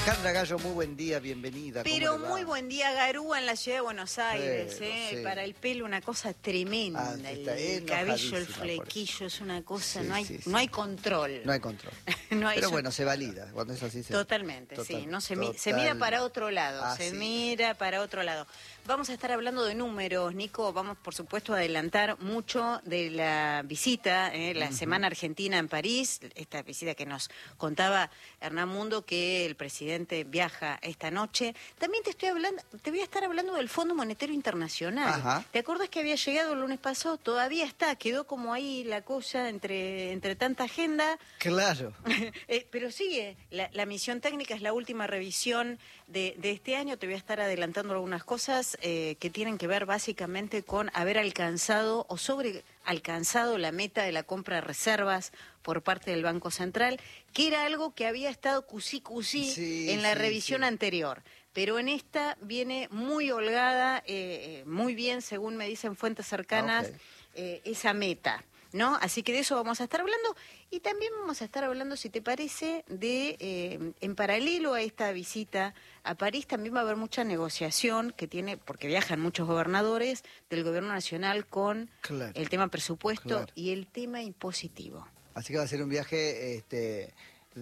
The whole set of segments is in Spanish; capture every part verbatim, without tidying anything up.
Alejandra Gallo, muy buen día, bienvenida. Pero muy buen día, Garúa, en la ciudad de Buenos Aires. Pero, eh. sí. Para el pelo una cosa tremenda. Ah, el está cabello, el por flequillo, es una cosa, Sí, no hay sí, sí. no hay control. No hay control. No hay Pero eso- bueno, se valida. Cuando es así se Totalmente, Total- sí. No se, mi- total- se mira para otro lado, Ah, se sí. mira para otro lado. Vamos a estar hablando de números, Nico. Vamos, por supuesto, a adelantar mucho de la visita, eh, la Ujú. Semana Argentina en París, esta visita que nos contaba Hernán Mundo, que el presidente viaja esta noche. También te estoy hablando, te voy a estar hablando del Fondo Monetario Internacional. Ajá. ¿Te acuerdas que había llegado el lunes pasado? Todavía está, quedó como ahí la cosa entre, entre tanta agenda. Claro. Eh, pero sigue, la, la misión técnica es la última revisión de, de este año. Te voy a estar adelantando algunas cosas eh, que tienen que ver básicamente con haber alcanzado o sobre alcanzado la meta de la compra de reservas por parte del Banco Central, que era algo que había estado cusí cusí Sí, en la sí, revisión sí. anterior. Pero en esta viene muy holgada, eh, muy bien, según me dicen fuentes cercanas, Ah, ok. eh, esa meta, ¿no? Así que de eso vamos a estar hablando y también vamos a estar hablando, si te parece, de eh, en paralelo a esta visita a París también va a haber mucha negociación que tiene, porque viajan muchos gobernadores del gobierno nacional con Claro. el tema presupuesto Claro. y el tema impositivo. Así que va a ser un viaje este,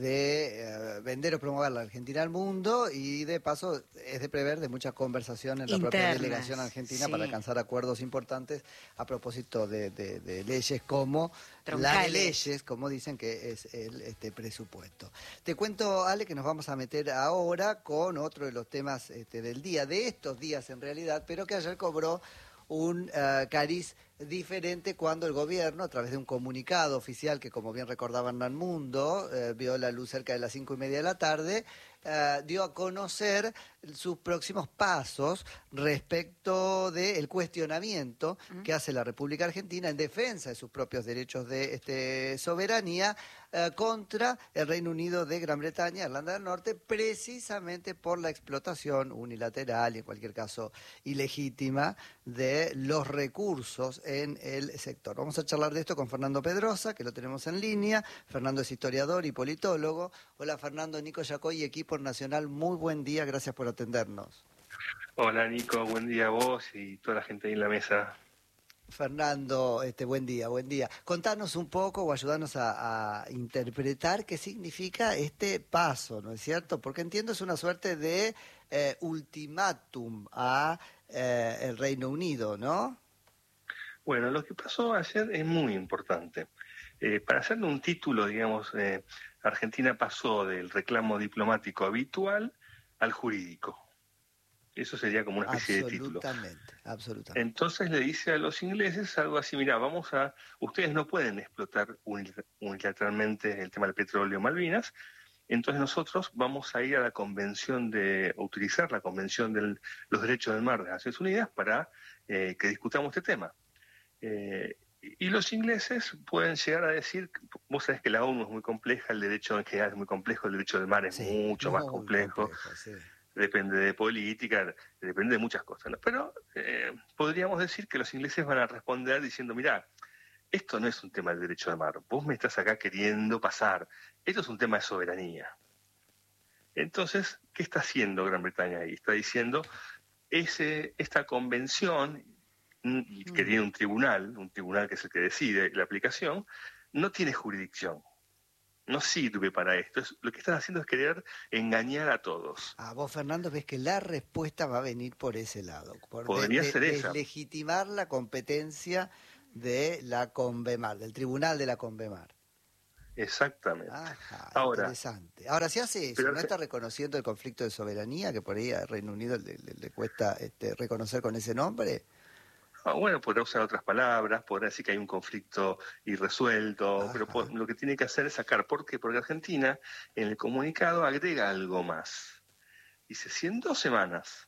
de eh, vender o promover la Argentina al mundo y de paso es de prever de mucha conversación en la propia Internas, delegación argentina sí. para alcanzar acuerdos importantes a propósito de, de- de leyes como la de Troncales. leyes, como dicen que es el este, presupuesto. Te cuento, Ale, que nos vamos a meter ahora con otro de los temas este, del día, de estos días en realidad, pero que ayer cobró un uh, cariz diferente cuando el gobierno, a través de un comunicado oficial que, como bien recordaba Hernán Mundo, eh, vio la luz cerca de las cinco y media de la tarde, eh, dio a conocer sus próximos pasos respecto del cuestionamiento Uh-huh. que hace la República Argentina en defensa de sus propios derechos de este, soberanía eh, contra el Reino Unido de Gran Bretaña, Irlanda del Norte, precisamente por la explotación unilateral y en cualquier caso ilegítima de los recursos en el sector. Vamos a charlar de esto con Fernando Pedrosa, que lo tenemos en línea. Fernando es historiador y politólogo. Hola Fernando, Nico Yacoy, equipo nacional, muy buen día, gracias por atendernos. Hola Nico, buen día a vos y toda la gente ahí en la mesa. Fernando, este, buen día, buen día. Contanos un poco o ayudarnos a, a interpretar qué significa este paso, ¿no es cierto? Porque entiendo es una suerte de eh, ultimátum a eh, el Reino Unido, ¿no? Bueno, lo que pasó ayer es muy importante. Eh, para hacerle un título, digamos, eh, Argentina pasó del reclamo diplomático habitual al jurídico. Eso sería como una especie de título. Absolutamente, absolutamente. Entonces le dice a los ingleses algo así, mira, vamos a, ustedes no pueden explotar unilateralmente el tema del petróleo Malvinas, entonces nosotros vamos a ir a la convención de, a utilizar la convención de los derechos del mar de las Naciones Unidas para eh, que discutamos este tema. Eh, y los ingleses pueden llegar a decir, vos sabés que la ONU es muy compleja, el derecho en general es muy complejo, el derecho del mar es Sí, mucho más muy complejo. complejo, sí. Depende de política, depende de muchas cosas, ¿no? Pero eh, podríamos decir que los ingleses van a responder diciendo, mirá, esto no es un tema del derecho del mar, vos me estás acá queriendo pasar, esto es un tema de soberanía. Entonces, ¿qué está haciendo Gran Bretaña ahí? Está diciendo, ese, esta convención, y que tiene un tribunal, un tribunal que es el que decide la aplicación, no tiene jurisdicción. No sirve para esto. Es, lo que están haciendo es querer engañar a todos. A vos, Fernando, ves que la respuesta va a venir por ese lado, por Podría de, de, ser esa. deslegitimar la competencia de la Convemar, del tribunal de la Convemar. Exactamente. Ajá, Ahora, interesante. Ahora, si hace eso, pero, ¿no está reconociendo el conflicto de soberanía que por ahí al Reino Unido le, le, le cuesta este, reconocer con ese nombre? Ah, bueno, podrá usar otras palabras, podrá decir que hay un conflicto irresuelto, Ajá. pero por, lo que tiene que hacer es sacar. ¿Por qué? Porque Argentina en el comunicado agrega algo más. Dice, si en dos semanas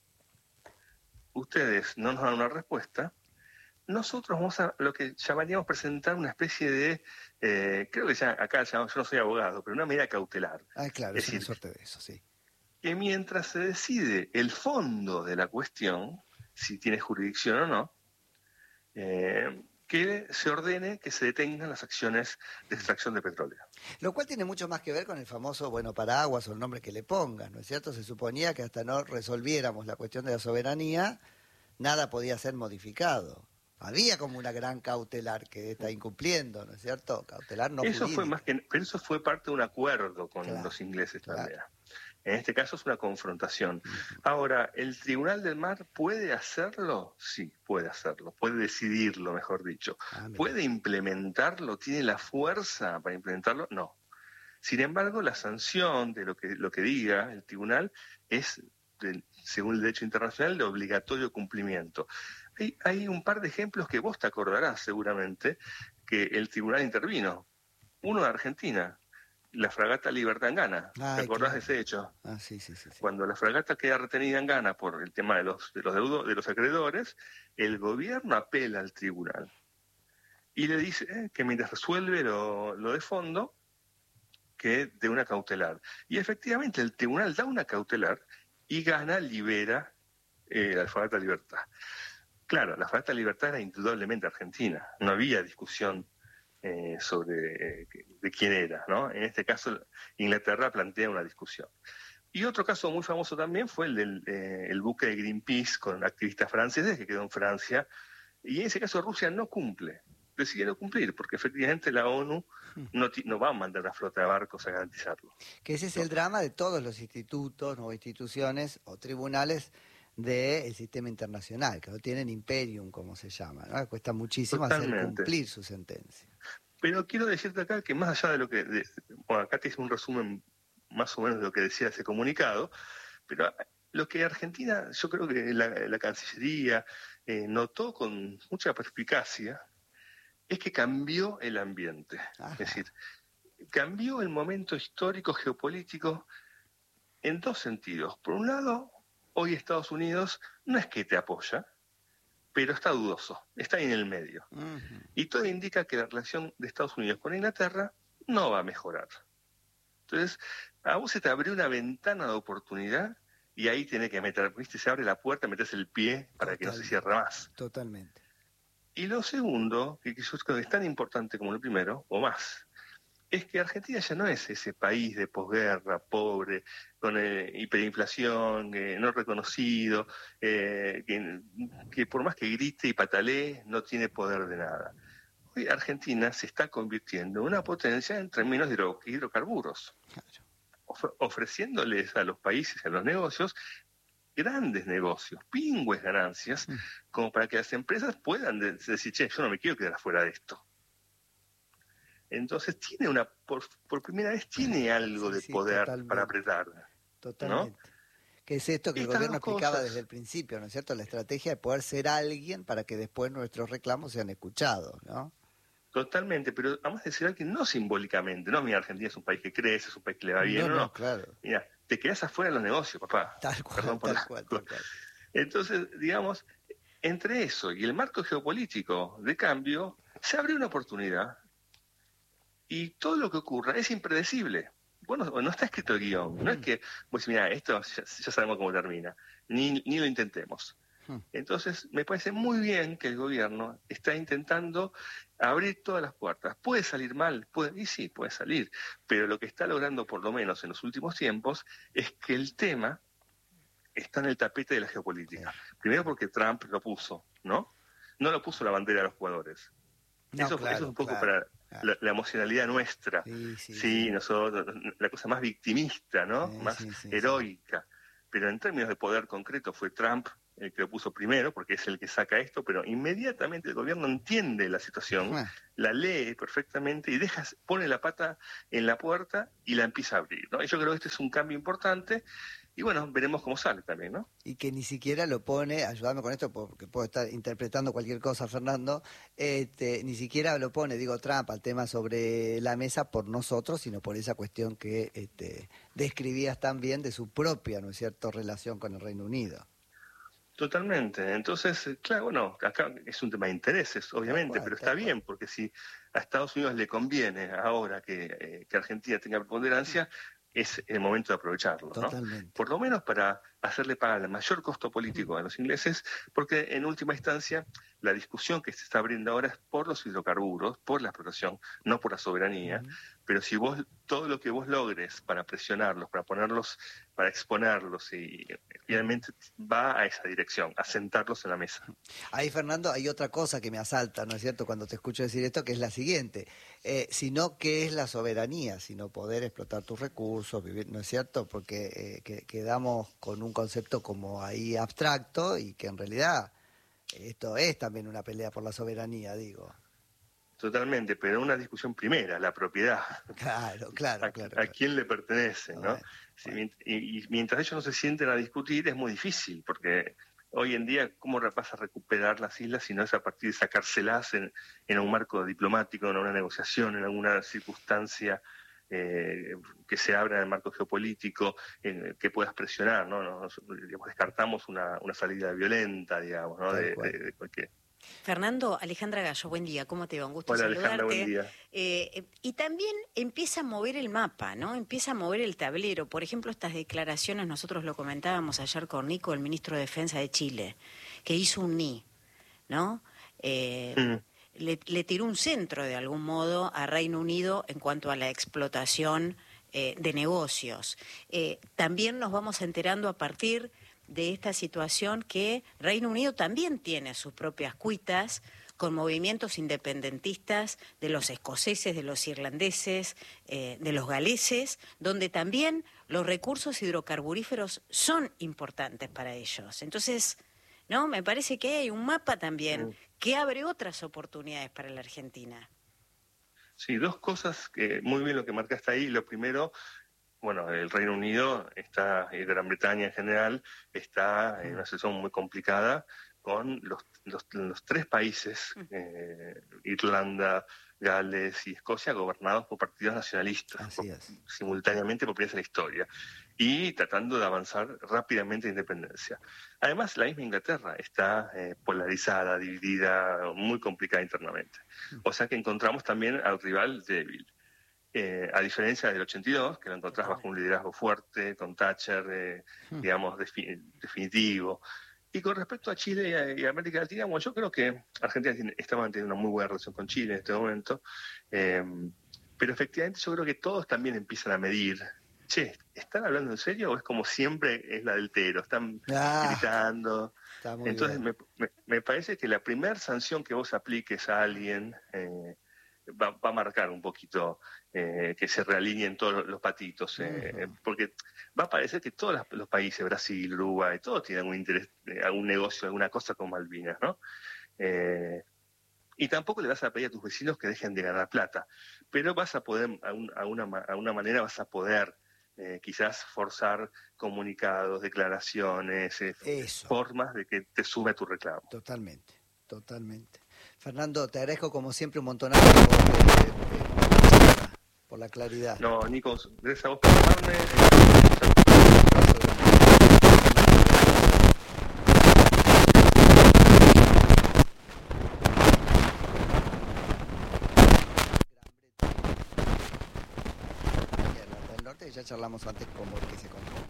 ustedes no nos dan una respuesta, nosotros vamos a lo que llamaríamos presentar una especie de, eh, creo que ya acá ya, yo no soy abogado, pero una medida cautelar. Ah, claro, es es decir, una suerte de eso, sí. Que mientras se decide el fondo de la cuestión, si tiene jurisdicción o no, Eh, que se ordene que se detengan las acciones de extracción de petróleo. Lo cual tiene mucho más que ver con el famoso bueno paraguas o el nombre que le pongan, ¿no es cierto? Se suponía que hasta no resolviéramos la cuestión de la soberanía, nada podía ser modificado. Había como una gran cautelar que está incumpliendo, ¿no es cierto? Cautelar no Eso jurídica. fue más que, pero eso fue parte de un acuerdo con Claro, los ingleses claro. también. En este caso es una confrontación. Ahora, ¿el Tribunal del Mar puede hacerlo? Sí, puede hacerlo. Puede decidirlo, mejor dicho. Ah, mira. ¿Puede implementarlo? ¿Tiene la fuerza para implementarlo? No. Sin embargo, la sanción de lo que, lo que diga el tribunal es, de, según el derecho internacional, de obligatorio cumplimiento. Hay, hay un par de ejemplos que vos te acordarás seguramente que el tribunal intervino. Uno de Argentina, la fragata Libertad en Ghana. Ay, ¿Te acordás claro. de ese hecho? Ah, sí, sí, sí, sí. Cuando la fragata queda retenida en Ghana por el tema de los, de los deudos, de los acreedores, el gobierno apela al tribunal y le dice eh, que mientras resuelve lo, lo de fondo, que de una cautelar. Y efectivamente el tribunal da una cautelar y Ghana libera eh, la fragata Libertad. Claro, la fragata Libertad era indudablemente argentina, no había discusión eh, sobre eh, de quién era, ¿no? En este caso Inglaterra plantea una discusión. Y otro caso muy famoso también fue el del eh, el buque de Greenpeace con activistas franceses que quedó en Francia, y en ese caso Rusia no cumple, decide no cumplir, porque efectivamente la ONU no, no va a mandar una flota de barcos a garantizarlo. Que ese es el drama de todos los institutos o instituciones o tribunales del sistema internacional, que no tienen imperium, como se llama, ¿no? Cuesta muchísimo Totalmente. hacer cumplir su sentencia. Pero quiero decirte acá que más allá de lo que... De, bueno, acá te hice un resumen más o menos de lo que decía ese comunicado, pero lo que Argentina, yo creo que la, la Cancillería eh, notó con mucha perspicacia, es que cambió el ambiente. Ajá. Es decir, cambió el momento histórico geopolítico en dos sentidos. Por un lado, hoy Estados Unidos no es que te apoya, pero está dudoso, está ahí en el medio. Uh-huh. Y todo indica que la relación de Estados Unidos con Inglaterra no va a mejorar. Entonces, a vos se te abrió una ventana de oportunidad y ahí tenés que meter, ¿viste? Se abre la puerta, metes el pie para Total, que no se cierre más. Totalmente. Y lo segundo, que yo creo que es tan importante como lo primero, o más, es que Argentina ya no es ese país de posguerra, pobre, con eh, hiperinflación, eh, no reconocido, eh, que, que por más que grite y patalee, no tiene poder de nada. Hoy Argentina se está convirtiendo en una potencia en términos de hidro, hidrocarburos, of, ofreciéndoles a los países, a los negocios, grandes negocios, pingües ganancias, como para que las empresas puedan decir, che, yo no me quiero quedar fuera de esto. Entonces tiene una, por, por primera vez tiene algo sí, de sí, poder totalmente. Para apretar. Totalmente. ¿No? Que es esto que Estas el gobierno explicaba cosas. Desde el principio, ¿no es cierto? La estrategia de poder ser alguien para que después nuestros reclamos sean escuchados, ¿no? Totalmente, pero vamos a decir alguien no simbólicamente, no, mira, Argentina es un país que crece, es un país que le va bien, no, no, no. Claro. Mira, te quedas afuera de los negocios, papá. Tal cual, Perdón por tal, la... cual tal cual. Entonces, digamos, entre eso y el marco geopolítico de cambio, se abre una oportunidad y todo lo que ocurra es impredecible. Bueno, no está escrito el guión, no mm. es que, pues mira, esto ya, ya sabemos cómo termina, ni, ni lo intentemos. Entonces, me parece muy bien que el gobierno está intentando abrir todas las puertas. ¿Puede salir mal? Puede, y sí, puede salir. Pero lo que está logrando, por lo menos en los últimos tiempos, es que el tema está en el tapete de la geopolítica. Primero porque Trump lo puso, ¿no? No lo puso la bandera de los jugadores. No, eso, claro, eso es un poco claro, para claro. la, la emocionalidad nuestra. Sí, sí, sí, sí, nosotros, la cosa más victimista, ¿no? Sí, más sí, sí, heroica. Sí. Pero en términos de poder concreto fue Trump el que lo puso primero, porque es el que saca esto, pero inmediatamente el gobierno entiende la situación, ah. la lee perfectamente y deja, pone la pata en la puerta y la empieza a abrir, ¿no? Y yo creo que este es un cambio importante y bueno, veremos cómo sale también, ¿no? Y que ni siquiera lo pone, ayúdame con esto porque puedo estar interpretando cualquier cosa, Fernando, este, ni siquiera lo pone, digo, Trump al tema sobre la mesa por nosotros, sino por esa cuestión que este, describías también de su propia, ¿no es cierto?, relación con el Reino Unido. Totalmente. Entonces, claro, bueno, acá es un tema de intereses, obviamente, cual, pero está bien, cual. Porque si a Estados Unidos le conviene ahora que, eh, que Argentina tenga preponderancia, es el momento de aprovecharlo, ¿no? Totalmente. Por lo menos para hacerle pagar el mayor costo político a los ingleses, porque en última instancia la discusión que se está abriendo ahora es por los hidrocarburos, por la explotación, no por la soberanía. Uh-huh. Pero si vos, todo lo que vos logres para presionarlos, para ponerlos, para exponerlos, y finalmente va a esa dirección, a sentarlos en la mesa. Ahí, Fernando, hay otra cosa que me asalta, ¿no es cierto?, cuando te escucho decir esto, que es la siguiente. Eh, sino, ¿qué es la soberanía? Sino poder explotar tus recursos, vivir, ¿no es cierto? Porque eh, que, quedamos con un concepto como ahí abstracto y que en realidad esto es también una pelea por la soberanía, digo. Totalmente, pero una discusión primera, la propiedad. Claro, claro, a, claro. A quién le pertenece, ¿no? Bueno, sí, bueno. Y, y mientras ellos no se sienten a discutir es muy difícil, porque hoy en día, ¿cómo vas a recuperar las islas si no es a partir de sacárselas en, en un marco diplomático, en una negociación, en alguna circunstancia eh, que se abra en el marco geopolítico, en, que puedas presionar, ¿no? Nos, digamos, descartamos una, una salida violenta, digamos, ¿no? De, de, de cualquier... Fernando, Alejandra Gallo, buen día, ¿cómo te va? Un gusto Hola, saludarte. Alejandra, buen día. Eh, y también empieza a mover el mapa, ¿no? Empieza a mover el tablero. Por ejemplo, estas declaraciones, nosotros lo comentábamos ayer con Nico, el ministro de Defensa de Chile, que hizo un ni, ¿no? Eh, mm. le, le tiró un centro, de algún modo, a Reino Unido en cuanto a la explotación eh, de negocios. Eh, también nos vamos enterando a partir de esta situación que Reino Unido también tiene sus propias cuitas con movimientos independentistas de los escoceses, de los irlandeses, eh, de los galeses, donde también los recursos hidrocarburíferos son importantes para ellos. Entonces, ¿no? Me parece que hay un mapa también mm. que abre otras oportunidades para la Argentina. Sí, dos cosas que muy bien lo que marcaste ahí. Lo primero, bueno, el Reino Unido está, y Gran Bretaña en general, está en una situación muy complicada con los, los, los tres países, eh, Irlanda, Gales y Escocia, gobernados por partidos nacionalistas, por, simultáneamente por primera vez en la historia, y tratando de avanzar rápidamente en independencia. Además, la misma Inglaterra está eh, polarizada, dividida, muy complicada internamente. O sea que encontramos también al rival débil. Eh, a diferencia del ochenta y dos, que lo encontrás bajo un liderazgo fuerte, con Thatcher, eh, digamos, defi- definitivo. Y con respecto a Chile y, a, y a América Latina, bueno, yo creo que Argentina tiene, está manteniendo una muy buena relación con Chile en este momento, eh, pero efectivamente yo creo que todos también empiezan a medir, che, ¿están hablando en serio o es como siempre es la del tero? Están ah, gritando. Entonces me, me, me parece que la primera sanción que vos apliques a alguien eh, va, va a marcar un poquito eh, que se realineen todos los patitos, eh, uh-huh. porque va a parecer que todos los, los países, Brasil, Uruguay, todos tienen algún interés, eh, algún negocio, alguna cosa con Malvinas, ¿no? Eh, y tampoco le vas a pedir a tus vecinos que dejen de ganar plata, pero vas a poder, a, un, a, una, a una manera vas a poder eh, quizás forzar comunicados, declaraciones, eh, formas de que te sube tu reclamo. Totalmente, totalmente. Fernando, te agradezco como siempre un montonazo por, eh, eh, por la claridad. No, Nico, gracias a vos por llamarme. Del norte, ya charlamos antes como el que se compone.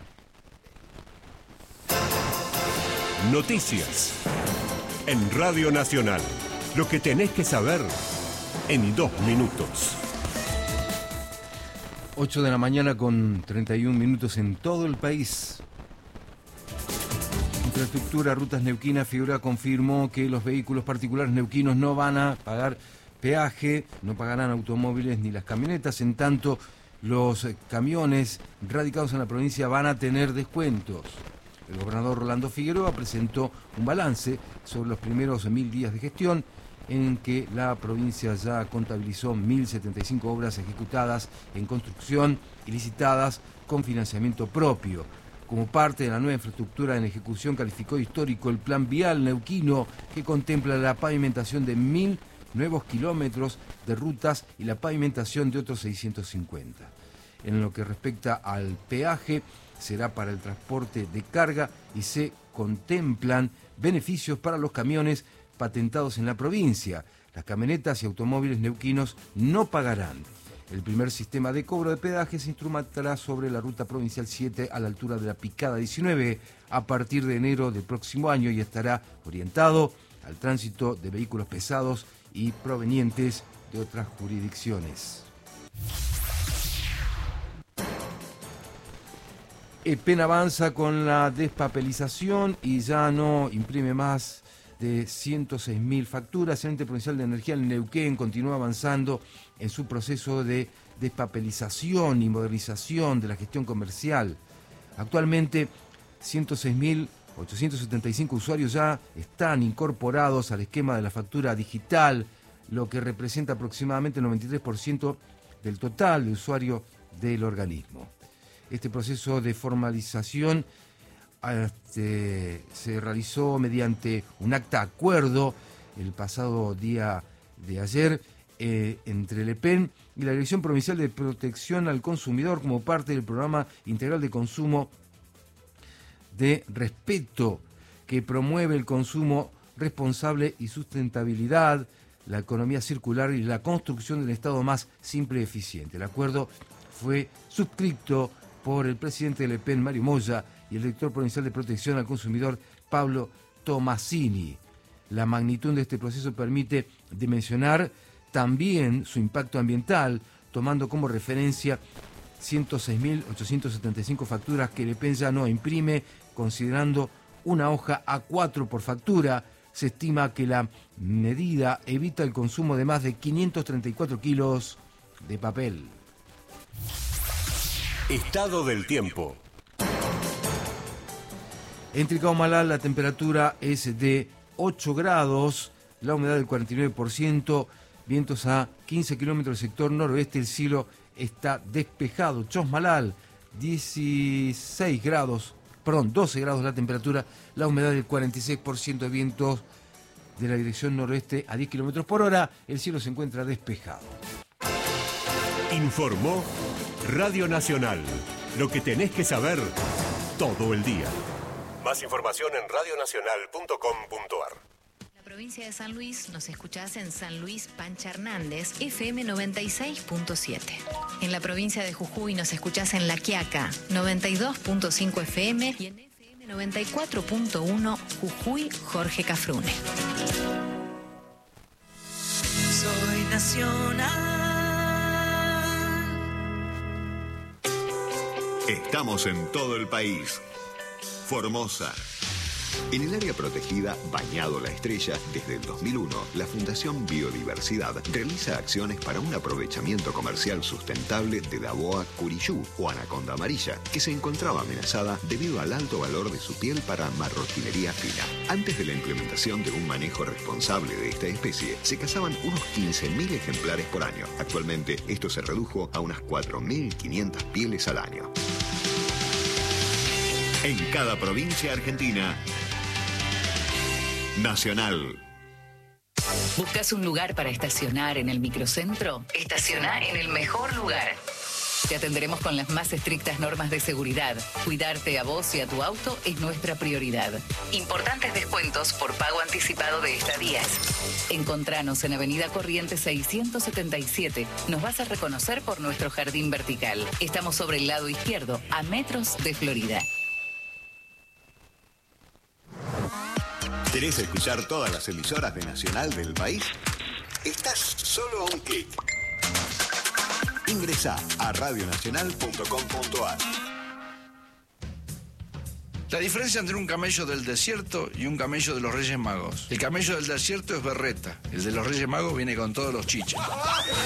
Noticias en Radio Nacional. Lo que tenés que saber en dos minutos. ocho de la mañana con treinta y un minutos en todo el país. Infraestructura Rutas Neuquinas Figura confirmó que los vehículos particulares neuquinos no van a pagar peaje, no pagarán automóviles ni las camionetas, en tanto los camiones radicados en la provincia van a tener descuentos. El gobernador Rolando Figueroa presentó un balance sobre los primeros mil días de gestión, en que la provincia ya contabilizó mil setenta y cinco obras ejecutadas en construcción y licitadas con financiamiento propio. Como parte de la nueva infraestructura en ejecución, calificó histórico el Plan Vial Neuquino, que contempla la pavimentación de mil nuevos kilómetros de rutas y la pavimentación de otros seiscientos cincuenta. En lo que respecta al peaje, será para el transporte de carga y se contemplan beneficios para los camiones patentados en la provincia. Las camionetas y automóviles neuquinos no pagarán. El primer sistema de cobro de peaje se instrumentará sobre la ruta provincial siete a la altura de la Picada diecinueve a partir de enero del próximo año y estará orientado al tránsito de vehículos pesados y provenientes de otras jurisdicciones. EPEN avanza con la despapelización y ya no imprime más de ciento seis mil facturas. El Ente Provincial de Energía en Neuquén continúa avanzando en su proceso de despapelización y modernización de la gestión comercial. Actualmente, ciento seis mil ochocientos setenta y cinco usuarios ya están incorporados al esquema de la factura digital, lo que representa aproximadamente el noventa y tres por ciento del total de usuarios del organismo. Este proceso de formalización este, se realizó mediante un acta acuerdo el pasado día de ayer eh, entre el EPEN y la Dirección Provincial de Protección al Consumidor como parte del Programa Integral de Consumo de Respeto que promueve el consumo responsable y sustentabilidad, la economía circular y la construcción del Estado más simple y eficiente. El acuerdo fue suscrito por el presidente del EPEN, Mario Moya, y el director provincial de Protección al Consumidor, Pablo Tomasini. La magnitud de este proceso permite dimensionar también su impacto ambiental, tomando como referencia ciento seis mil ochocientos setenta y cinco facturas que el EPEN ya no imprime, considerando una hoja A cuatro por factura. Se estima que la medida evita el consumo de más de quinientos treinta y cuatro kilos de papel. Estado del tiempo. En Tricaumalá la temperatura es de ocho grados, la humedad del cuarenta y nueve por ciento, vientos a quince kilómetros del sector noroeste, el cielo está despejado. Chosmalal, dieciséis grados, perdón, doce grados la temperatura, la humedad del cuarenta y seis por ciento, de vientos de la dirección noroeste a diez kilómetros por hora, el cielo se encuentra despejado. Informó Radio Nacional. Lo que tenés que saber todo el día. Más información en radio nacional punto com punto a r. En la provincia de San Luis nos escuchás en San Luis Pancha Hernández, F M noventa y seis punto siete. En la provincia de Jujuy nos escuchás en La Quiaca, noventa y dos punto cinco F M y en F M noventa y cuatro punto uno Jujuy, Jorge Cafrune. Soy nacional. Estamos en todo el país. Formosa. En el área protegida Bañado La Estrella, desde el dos mil uno, la Fundación Biodiversidad realiza acciones para un aprovechamiento comercial sustentable de la boa curiyú o anaconda amarilla, que se encontraba amenazada debido al alto valor de su piel para marroquinería fina. Antes de la implementación de un manejo responsable de esta especie, se cazaban unos quince mil ejemplares por año. Actualmente, esto se redujo a unas cuatro mil quinientas pieles al año. En cada provincia argentina, Nacional. ¿Buscas un lugar para estacionar en el microcentro? Estaciona en el mejor lugar. Te atenderemos con las más estrictas normas de seguridad. Cuidarte a vos y a tu auto es nuestra prioridad. Importantes descuentos por pago anticipado de estadías. Encontranos en Avenida Corrientes seiscientos setenta y siete. Nos vas a reconocer por nuestro jardín vertical. Estamos sobre el lado izquierdo, a metros de Florida. ¿Querés escuchar todas las emisoras de Nacional del país? Estás solo a un clic. Ingresá a radio nacional punto com punto a r. La diferencia entre un camello del desierto y un camello de los Reyes Magos. El camello del desierto es berreta, el de los Reyes Magos viene con todos los chiches.